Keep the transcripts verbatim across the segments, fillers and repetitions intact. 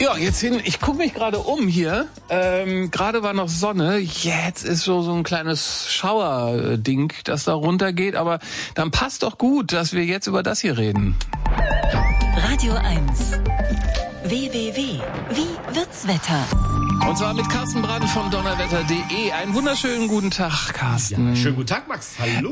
Ja, jetzt hin, ich gucke mich gerade um hier. Ähm, gerade war noch Sonne, jetzt ist so, so ein kleines Schauerding, das da runtergeht. Aber dann passt doch gut, dass wir jetzt über das hier reden. Radio eins. W W W. Wie wird's Wetter? Und zwar mit Carsten Brand von donnerwetter punkt de. Einen wunderschönen guten Tag, Carsten. Ja, schönen guten Tag, Max. Hallo.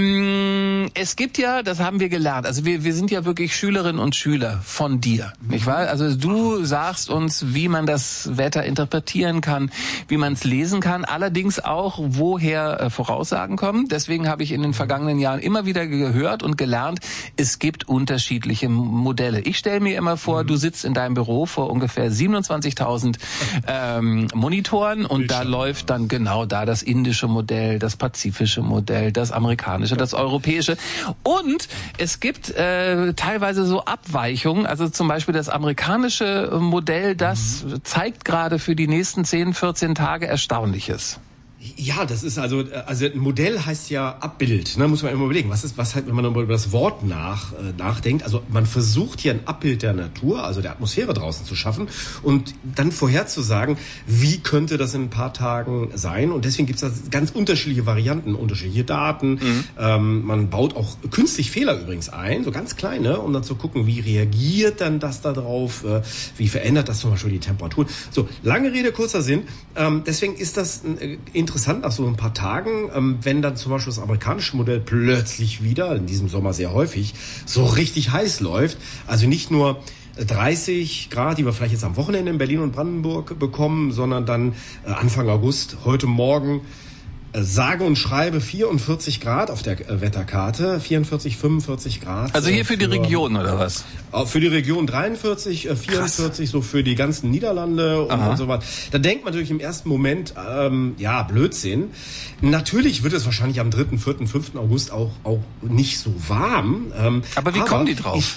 Ähm, es gibt ja, das haben wir gelernt, also wir, wir sind ja wirklich Schülerinnen und Schüler von dir, nicht wahr? Also du sagst uns, wie man das Wetter interpretieren kann, wie man es lesen kann, allerdings auch, woher äh, Voraussagen kommen. Deswegen habe ich in den vergangenen Jahren immer wieder gehört und gelernt, es gibt unterschiedliche Modelle. Ich stelle mir immer vor, mhm. du sitzt in deinem Büro vor ungefähr siebenundzwanzigtausend äh, Monitoren und da läuft dann genau da das indische Modell, das pazifische Modell, das amerikanische, das europäische und es gibt äh, teilweise so Abweichungen, also zum Beispiel das amerikanische Modell, das mhm. zeigt gerade für die nächsten zehn, vierzehn Tage Erstaunliches. Ja, das ist also, also ein Modell heißt ja Abbild, ne, muss man immer überlegen, was ist, was halt, wenn man über das Wort nach, äh, nachdenkt, also man versucht hier ein Abbild der Natur, also der Atmosphäre draußen zu schaffen und dann vorherzusagen, wie könnte das in ein paar Tagen sein und deswegen gibt es da ganz unterschiedliche Varianten, unterschiedliche Daten, mhm. ähm, man baut auch künstlich Fehler übrigens ein, so ganz kleine, um dann zu gucken, wie reagiert dann das da drauf, äh, wie verändert das zum Beispiel die Temperatur. So, lange Rede, kurzer Sinn, ähm, deswegen ist das äh, interessant nach so ein paar Tagen, ähm, wenn dann zum Beispiel das amerikanische Modell plötzlich wieder, in diesem Sommer sehr häufig, so richtig heiß läuft. Also nicht nur dreißig Grad, die wir vielleicht jetzt am Wochenende in Berlin und Brandenburg bekommen, sondern dann äh, Anfang August, heute Morgen, äh, sage und schreibe vierundvierzig Grad auf der äh, Wetterkarte, vierundvierzig, fünfundvierzig Grad. Also hier für, für die Region oder was? Für die Region dreiundvierzig, äh, vierundvierzig, Krass. So für die ganzen Niederlande und, und so weiter. Da denkt man natürlich im ersten Moment, ähm, ja, Blödsinn. Natürlich wird es wahrscheinlich am dritten, vierten, fünften August auch, auch nicht so warm. Ähm, aber wie aber kommen die drauf? Ich,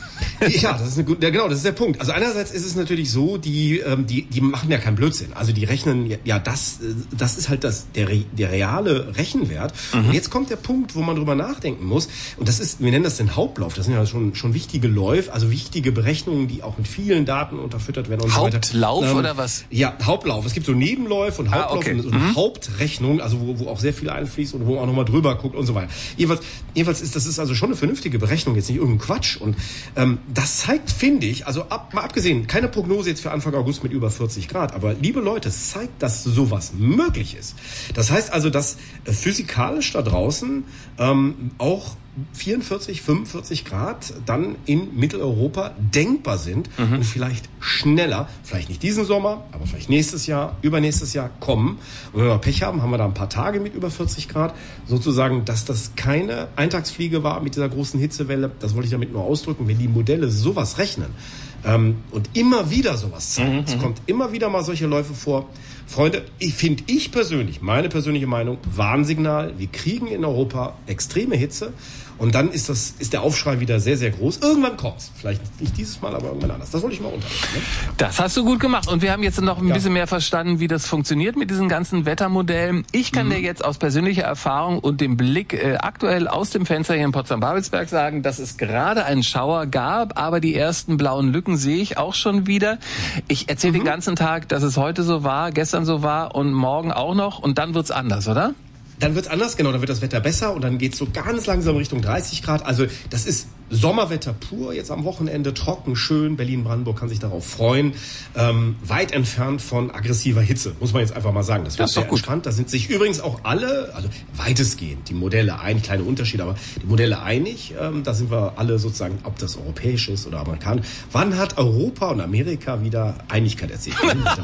ja, das ist eine gute, ja, genau, das ist der Punkt. Also einerseits ist es natürlich so, die, ähm, die, die machen ja keinen Blödsinn. Also die rechnen, ja, das, das ist halt das, der, der reale Rechenwert. Mhm. Und jetzt kommt der Punkt, wo man drüber nachdenken muss. Und das ist, wir nennen das den Hauptlauf. Das sind ja schon, schon wichtige Läufe, also wichtige Berechnungen, die auch mit vielen Daten unterfüttert werden und Hauptlauf so weiter. Hauptlauf ähm, oder was? Ja, Hauptlauf. Es gibt so Nebenläufe und Hauptlauf ah, okay. und, und mhm. Hauptrechnung, also wo, wo auch sehr viel einfließt und wo man auch nochmal drüber guckt und so weiter. Jedenfalls, jedenfalls ist, das ist also schon eine vernünftige Berechnung, jetzt nicht irgendein Quatsch. Und ähm, das zeigt, finde ich, also ab, mal abgesehen, keine Prognose jetzt für Anfang August mit über vierzig Grad, aber liebe Leute, es zeigt, dass sowas möglich ist. Das heißt also, dass äh, physikalisch da draußen ähm, auch vierundvierzig, fünfundvierzig Grad dann in Mitteleuropa denkbar sind mhm. und vielleicht schneller, vielleicht nicht diesen Sommer, aber vielleicht nächstes Jahr, übernächstes Jahr kommen. Und wenn wir Pech haben, haben wir da ein paar Tage mit über vierzig Grad. Sozusagen, dass das keine Eintagsfliege war mit dieser großen Hitzewelle, das wollte ich damit nur ausdrücken. Wenn die Modelle sowas rechnen ähm, und immer wieder sowas zeigen, mhm. es kommt immer wieder mal solche Läufe vor. Freunde, ich finde ich persönlich, meine persönliche Meinung, Warnsignal. Wir kriegen in Europa extreme Hitze. Und dann ist das, ist der Aufschrei wieder sehr, sehr groß. Irgendwann kommt's. Vielleicht nicht dieses Mal, aber irgendwann anders. Das wollte ich mal unterbringen. Ne? Das hast du gut gemacht. Und wir haben jetzt noch ein ja. bisschen mehr verstanden, wie das funktioniert mit diesen ganzen Wettermodellen. Ich kann mhm. dir jetzt aus persönlicher Erfahrung und dem Blick äh, aktuell aus dem Fenster hier in Potsdam-Babelsberg sagen, dass es gerade einen Schauer gab, aber die ersten blauen Lücken sehe ich auch schon wieder. Ich erzähle mhm. den ganzen Tag, dass es heute so war, gestern so war und morgen auch noch. Und dann wird's anders, oder? Dann wird's anders, genau, dann wird das Wetter besser und dann geht's so ganz langsam Richtung dreißig Grad. Also das ist Sommerwetter pur, jetzt am Wochenende, trocken, schön. Berlin-Brandenburg kann sich darauf freuen. Ähm, weit entfernt von aggressiver Hitze, muss man jetzt einfach mal sagen. Das wird sehr entspannt. Da sind sich übrigens auch alle, also weitestgehend, die Modelle einig, kleine Unterschiede, aber die Modelle einig. Ähm, da sind wir alle sozusagen, ob das europäisch ist oder amerikanisch. Wann hat Europa und Amerika wieder Einigkeit erzielt?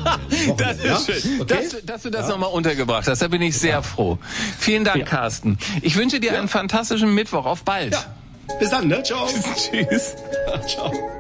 Das ist ja? schön, okay? dass, dass du das ja. nochmal untergebracht hast. Da bin ich sehr ja. froh. Vielen Dank, ja. Carsten. Ich wünsche dir ja. einen fantastischen Mittwoch. Auf bald. Ja. Bis dann, ne? Ciao. Tschüss. Ciao.